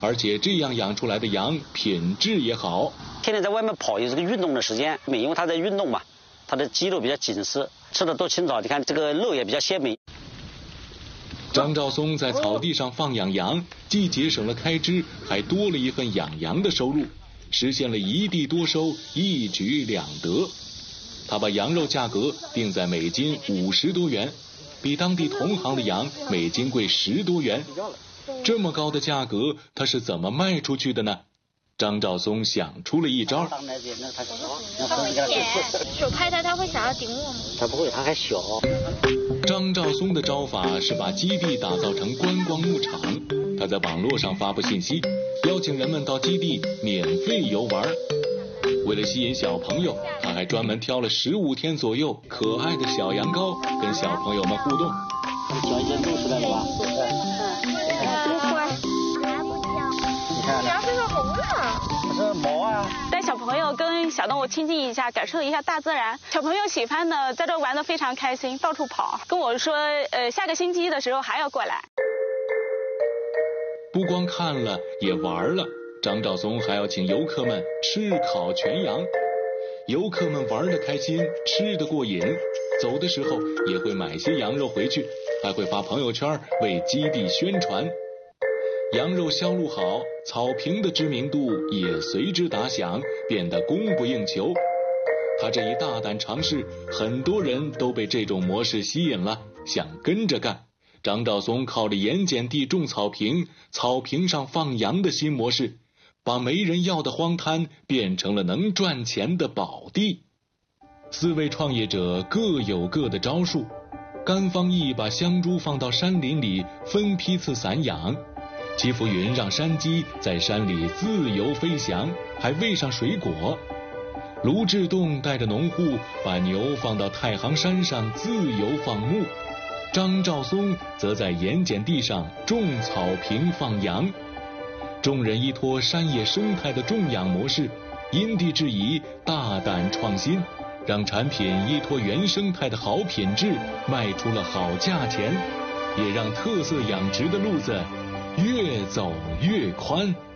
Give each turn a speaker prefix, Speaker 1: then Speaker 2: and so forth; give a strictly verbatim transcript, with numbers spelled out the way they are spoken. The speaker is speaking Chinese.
Speaker 1: 而且这样养出来的羊品质也好。
Speaker 2: 天天在外面跑，有这个运动的时间，因为它在运动嘛，它的肌肉比较紧实，吃的多清早，你看这个肉也比较鲜美。
Speaker 1: 张兆松在草地上放养羊，既节省了开支，还多了一份养羊的收入，实现了一地多收，一举两得。他把羊肉价格定在每斤五十多元，比当地同行的羊每斤贵十多元。这么高的价格，他是怎么卖出去的呢？张兆松想出了一招。
Speaker 3: 手拍它，它会想要顶我吗？
Speaker 2: 它不会，它还小。
Speaker 1: 张兆松的招法是把基地打造成观光牧场，他在网络上发布信息，邀请人们到基地免费游玩。为了吸引小朋友，他还专门挑了十五天左右可爱的小羊羔，跟小朋友们互动。
Speaker 2: 小一点露出来了吧？
Speaker 3: 羊身上红了，
Speaker 2: 这是毛啊！
Speaker 4: 带小朋友跟小动物亲近一下，感受一下大自然。小朋友喜欢的，在这玩得非常开心，到处跑，跟我说，呃，下个星期的时候还要过来。
Speaker 1: 不光看了，也玩了。张兆松还要请游客们吃烤全羊，游客们玩得开心，吃得过瘾，走的时候也会买些羊肉回去，还会发朋友圈为基地宣传。羊肉销路好，草坪的知名度也随之打响，变得供不应求。他这一大胆尝试，很多人都被这种模式吸引了，想跟着干。张兆松靠着盐碱地种草坪，草坪上放羊的新模式，把没人要的荒滩变成了能赚钱的宝地。四位创业者各有各的招数，甘方义把香猪放到山林里分批次散养，戚浮云让山鸡在山里自由飞翔，还喂上水果。卢志栋带着农户把牛放到太行山上自由放牧，张兆松则在盐碱地上种草坪放羊。众人依托山野生态的种养模式，因地制宜，大胆创新，让产品依托原生态的好品质卖出了好价钱，也让特色养殖的路子越走越宽。